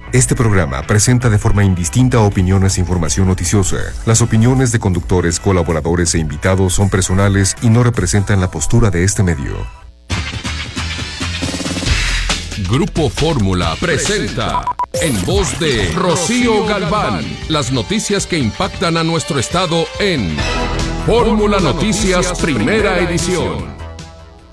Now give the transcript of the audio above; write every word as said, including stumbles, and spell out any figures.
Este programa presenta de forma indistinta opiniones e información noticiosa. Las opiniones de conductores, colaboradores e invitados son personales y no representan la postura de este medio. Grupo Fórmula presenta, en voz de Rocío Galván, las noticias que impactan a nuestro estado en Fórmula Noticias Primera Edición.